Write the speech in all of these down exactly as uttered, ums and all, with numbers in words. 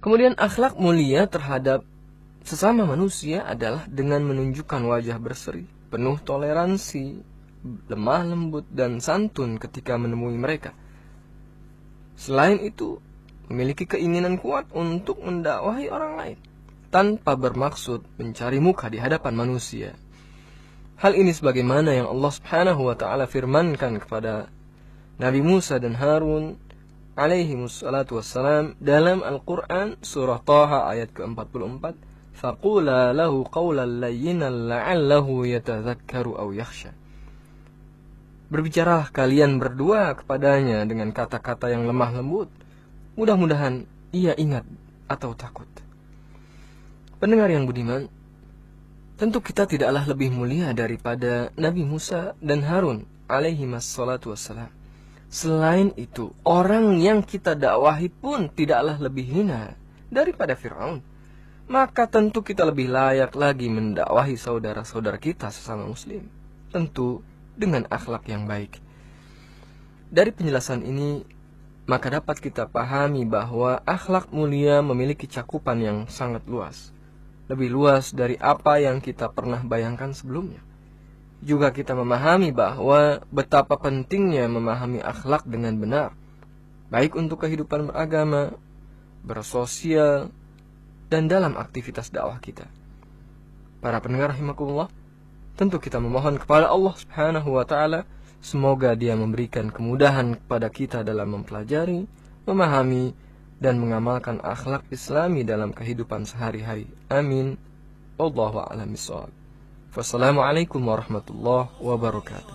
Kemudian akhlak mulia terhadap sesama manusia adalah dengan menunjukkan wajah berseri, penuh toleransi, lemah lembut dan santun ketika menemui mereka. Selain itu, memiliki keinginan kuat untuk mendakwahi orang lain tanpa bermaksud mencari muka di hadapan manusia. Hal ini sebagaimana yang Allah Subhanahu wa taala firmankan kepada Nabi Musa dan Harun alaihi wassalatu wassalam dalam Al-Qur'an surah Taha ayat ke empat puluh empat, faqula lahu qawlan layyinan la'allahu yatadzakkaru aw yakhsha. Berbicaralah kalian berdua kepadanya dengan kata-kata yang lemah lembut, mudah-mudahan ia ingat atau takut. Pendengar yang budiman, tentu kita tidaklah lebih mulia daripada Nabi Musa dan Harun alaihi wassalatu wassalam. Selain itu, orang yang kita dakwahi pun tidaklah lebih hina daripada Fir'aun. Maka tentu kita lebih layak lagi mendakwahi saudara-saudara kita sesama muslim, tentu dengan akhlak yang baik. Dari penjelasan ini, maka dapat kita pahami bahwa akhlak mulia memiliki cakupan yang sangat luas, lebih luas dari apa yang kita pernah bayangkan sebelumnya. Juga kita memahami bahwa betapa pentingnya memahami akhlak dengan benar, baik untuk kehidupan beragama, bersosial, dan dalam aktivitas dakwah kita. Para pendengar rahimakumullah, tentu kita memohon kepada Allah Subhanahu wa taala semoga Dia memberikan kemudahan kepada kita dalam mempelajari, memahami, dan mengamalkan akhlak Islami dalam kehidupan sehari-hari. Amin. Wallahu a'lam bishawab. Wassalamualaikum warahmatullahi wabarakatuh.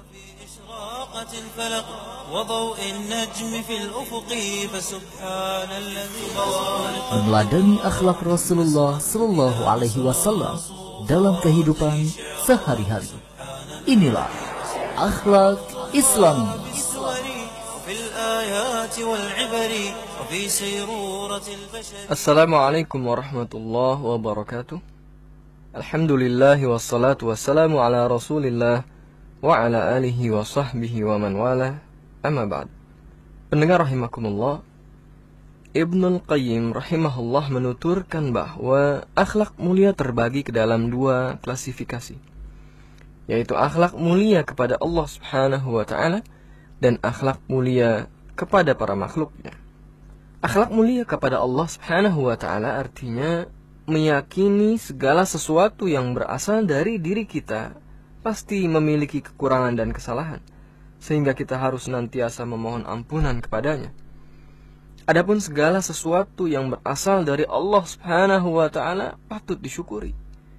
Meneladani akhlak Rasulullah Sallallahu Alaihi Wasallam dalam kehidupan sehari-hari. Inilah akhlak Islam. Assalamualaikum warahmatullahi wabarakatuh. Alhamdulillahi wassalatu wassalamu ala rasulillah wa ala alihi wa sahbihi wa man wala, amma ba'd. Pendengar rahimakumullah, Ibnul Qayyim rahimahullah menuturkan bahwa akhlak mulia terbagi ke dalam dua klasifikasi, yaitu akhlak mulia kepada Allah Subhanahu wa ta'ala dan akhlak mulia kepada para makhluknya. Akhlak mulia kepada Allah Subhanahu wa ta'ala artinya meyakini segala sesuatu yang berasal dari diri kita pasti memiliki kekurangan dan kesalahan, sehingga kita harus senantiasa memohon ampunan kepadanya. Adapun segala sesuatu yang berasal dari Allah Subhanahu wa ta'ala patut disyukuri.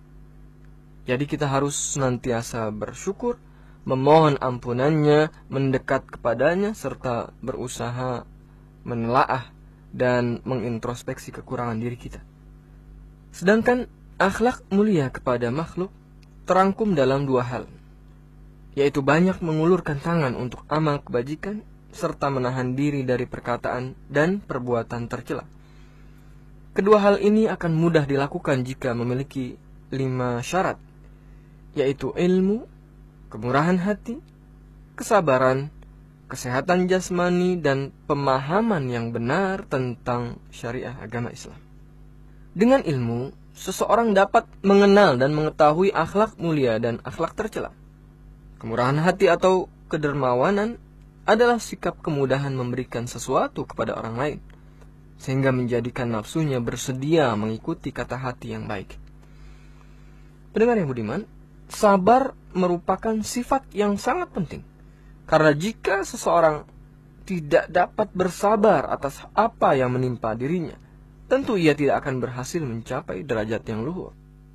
Jadi kita harus senantiasa bersyukur, memohon ampunannya, mendekat kepadanya, serta berusaha menelaah dan mengintrospeksi kekurangan diri kita. Sedangkan akhlak mulia kepada makhluk terangkum dalam dua hal, yaitu banyak mengulurkan tangan untuk amal kebajikan, serta menahan diri dari perkataan dan perbuatan tercela. Kedua hal ini akan mudah dilakukan jika memiliki lima syarat, yaitu ilmu, kemurahan hati, kesabaran, kesehatan jasmani, dan pemahaman yang benar tentang syariah agama Islam. Dengan ilmu, seseorang dapat mengenal dan mengetahui akhlak mulia dan akhlak tercela. Kemurahan hati atau kedermawanan adalah sikap kemudahan memberikan sesuatu kepada orang lain, sehingga menjadikan nafsunya bersedia mengikuti kata hati yang baik. Pendengar yang budiman, sabar merupakan sifat yang sangat penting, karena jika seseorang tidak dapat bersabar atas apa yang menimpa dirinya, tentu ia tidak akan berhasil mencapai derajat yang luhur.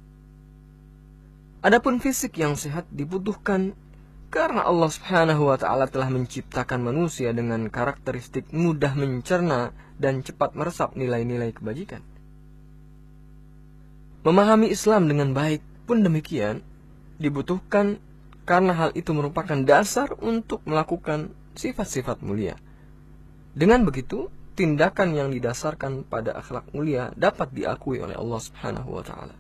Adapun fisik yang sehat dibutuhkan karena Allah Subhanahu wa ta'ala telah menciptakan manusia dengan karakteristik mudah mencerna dan cepat meresap nilai-nilai kebajikan. Memahami Islam dengan baik pun demikian dibutuhkan karena hal itu merupakan dasar untuk melakukan sifat-sifat mulia. Dengan begitu, tindakan yang didasarkan pada akhlak mulia dapat diakui oleh Allah Subhanahu wa ta'ala.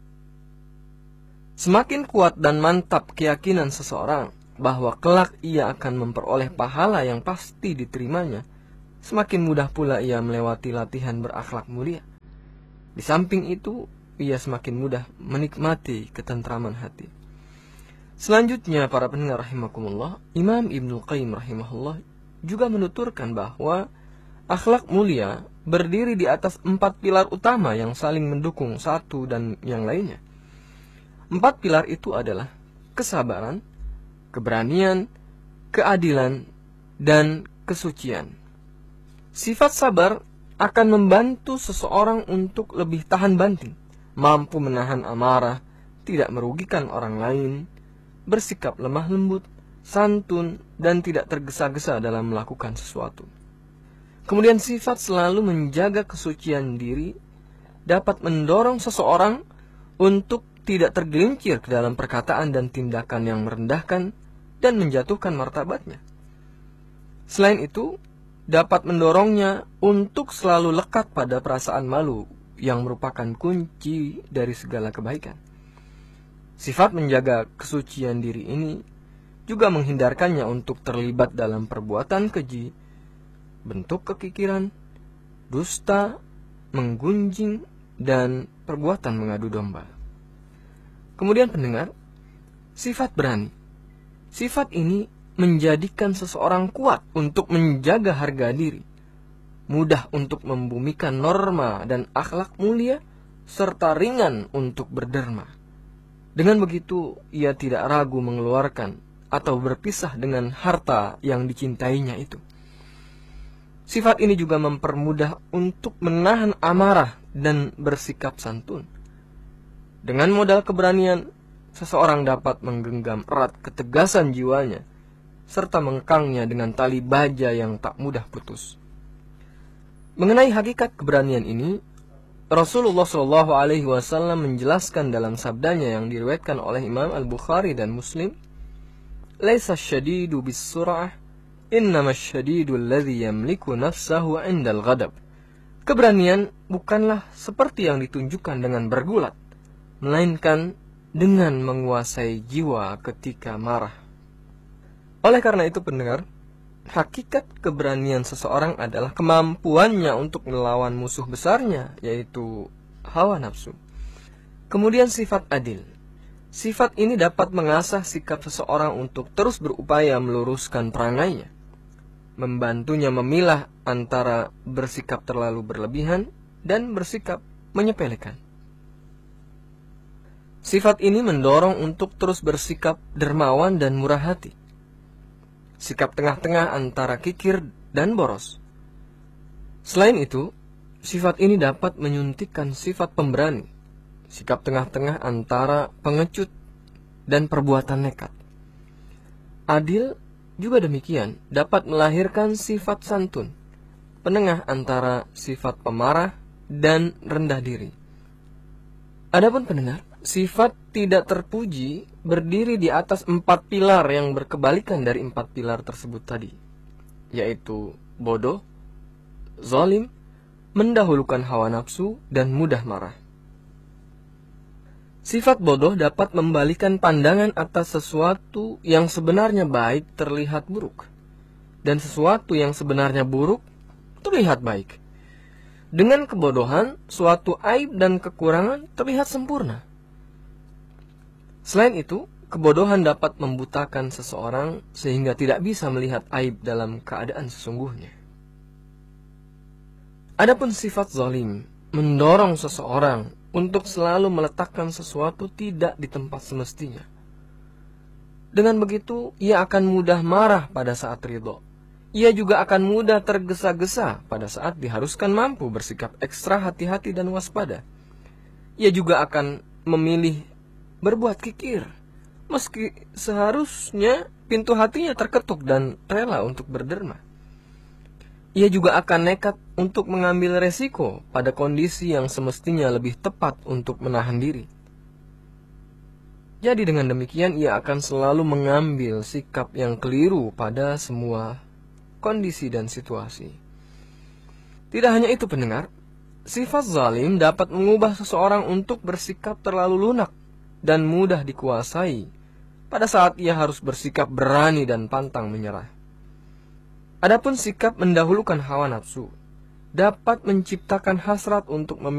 Semakin kuat dan mantap keyakinan seseorang bahwa kelak ia akan memperoleh pahala yang pasti diterimanya, semakin mudah pula ia melewati latihan berakhlak mulia. Di samping itu, ia semakin mudah menikmati ketentraman hati. Selanjutnya, para pendengar rahimakumullah, Imam Ibnul Qayyim rahimahullah juga menuturkan bahwa akhlak mulia berdiri di atas empat pilar utama yang saling mendukung satu dan yang lainnya. Empat pilar itu adalah kesabaran, keberanian, keadilan, dan kesucian. Sifat sabar akan membantu seseorang untuk lebih tahan banting, mampu menahan amarah, tidak merugikan orang lain, bersikap lemah lembut, santun, dan tidak tergesa-gesa dalam melakukan sesuatu. Kemudian sifat selalu menjaga kesucian diri dapat mendorong seseorang untuk tidak tergelincir ke dalam perkataan dan tindakan yang merendahkan dan menjatuhkan martabatnya. Selain itu, dapat mendorongnya untuk selalu lekat pada perasaan malu yang merupakan kunci dari segala kebaikan. Sifat menjaga kesucian diri ini juga menghindarkannya untuk terlibat dalam perbuatan keji, bentuk kekikiran, dusta, menggunjing, dan perbuatan mengadu domba. Kemudian pendengar, sifat berani. Sifat ini menjadikan seseorang kuat untuk menjaga harga diri, mudah untuk membumikan norma dan akhlak mulia, serta ringan untuk berderma. Dengan begitu, ia tidak ragu mengeluarkan atau berpisah dengan harta yang dicintainya itu. Sifat ini juga mempermudah untuk menahan amarah dan bersikap santun. Dengan modal keberanian, seseorang dapat menggenggam erat ketegasan jiwanya, serta mengekangnya dengan tali baja yang tak mudah putus. Mengenai hakikat keberanian ini, Rasulullah shallallahu alaihi wasallam menjelaskan dalam sabdanya yang diriwayatkan oleh Imam Al-Bukhari dan Muslim, "Laisa syadidu bis-sur'ah, innama syadidu alladhi yamliku nafsahu 'indal ghadab." Keberanian bukanlah seperti yang ditunjukkan dengan bergulat, melainkan dengan menguasai jiwa ketika marah. Oleh karena itu pendengar, hakikat keberanian seseorang adalah kemampuannya untuk melawan musuh besarnya, yaitu hawa nafsu. Kemudian sifat adil. Sifat ini dapat mengasah sikap seseorang untuk terus berupaya meluruskan perangainya, membantunya memilah antara bersikap terlalu berlebihan dan bersikap menyepelekan. Sifat ini mendorong untuk terus bersikap dermawan dan murah hati. Sikap tengah-tengah antara kikir dan boros. Selain itu, sifat ini dapat menyuntikkan sifat pemberani, sikap tengah-tengah antara pengecut dan perbuatan nekat. Adil juga demikian, dapat melahirkan sifat santun, penengah antara sifat pemarah dan rendah diri. Adapun pendengar, sifat tidak terpuji berdiri di atas empat pilar yang berkebalikan dari empat pilar tersebut tadi, yaitu bodoh, zalim, mendahulukan hawa nafsu, dan mudah marah. Sifat bodoh dapat membalikan pandangan atas sesuatu yang sebenarnya baik terlihat buruk, dan sesuatu yang sebenarnya buruk terlihat baik. Dengan kebodohan, suatu aib dan kekurangan terlihat sempurna. Selain itu, kebodohan dapat membutakan seseorang sehingga tidak bisa melihat aib dalam keadaan sesungguhnya. Adapun sifat zalim mendorong seseorang untuk selalu meletakkan sesuatu tidak di tempat semestinya. Dengan begitu, ia akan mudah marah pada saat ridho. Ia juga akan mudah tergesa-gesa pada saat diharuskan mampu bersikap ekstra hati-hati dan waspada. Ia juga akan memilih berbuat kikir, meski seharusnya pintu hatinya terketuk dan rela untuk berderma. Ia juga akan nekat untuk mengambil resiko pada kondisi yang semestinya lebih tepat untuk menahan diri. Jadi dengan demikian ia akan selalu mengambil sikap yang keliru pada semua kondisi dan situasi. Tidak hanya itu pendengar, sifat zalim dapat mengubah seseorang untuk bersikap terlalu lunak dan mudah dikuasai pada saat ia harus bersikap berani dan pantang menyerah. Adapun sikap mendahulukan hawa nafsu dapat menciptakan hasrat untuk memiliki